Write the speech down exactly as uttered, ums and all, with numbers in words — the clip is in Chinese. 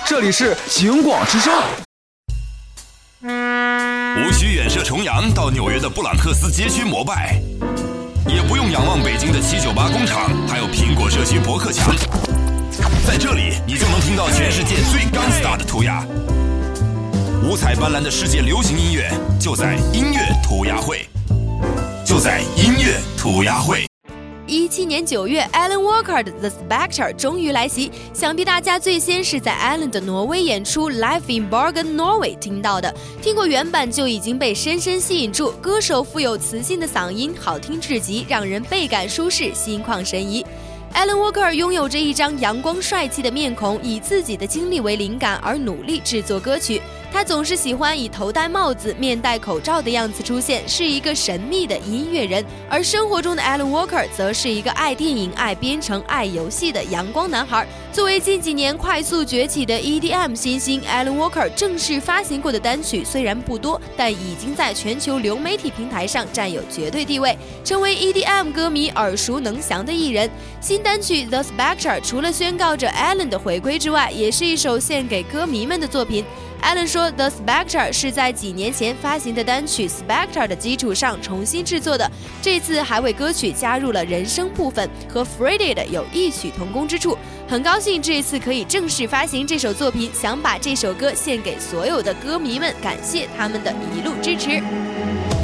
这里是警广之声。 无需远涉重洋到纽约的布朗克斯街区膜拜，也不用仰望北京的七九八工厂，还有苹果社区博客墙。在这里，你就能听到全世界最钢 star 的涂鸦。五彩斑斓的世界流行音乐，就在音乐涂鸦会，就在音乐涂鸦会。 一七年九月 ，Alan Walker 的 The Spectre 终于来袭。想必大家最先是在 Alan 的挪威演出 Live in Bergen Norway 听到的，听过原版就已经被深深吸引住。歌手富有磁性的嗓音，好听至极，让人倍感舒适，心旷神怡。Alan Walker 拥有着一张阳光帅气的面孔，以自己的经历为灵感而努力制作歌曲。他总是喜欢以头戴帽子、面戴口罩的样子出现，是一个神秘的音乐人。而生活中的 Alan Walker 则是一个爱电影、爱编程、爱游戏的阳光男孩。作为近几年快速崛起的 E D M 新星 ，Alan Walker 正式发行过的单曲虽然不多，但已经在全球流媒体平台上占有绝对地位，成为 E D M 歌迷耳熟能详的艺人。新单曲 The Spectre 除了宣告着 Alan 的回归之外，也是一首献给歌迷们的作品。Alan 说 The Spectre 是在几年前发行的单曲 Spectre 的基础上重新制作的，这次还为歌曲加入了人声部分，和 Friday 有异曲同工之处。很高兴这次可以正式发行这首作品，想把这首歌献给所有的歌迷们，感谢他们的一路支持。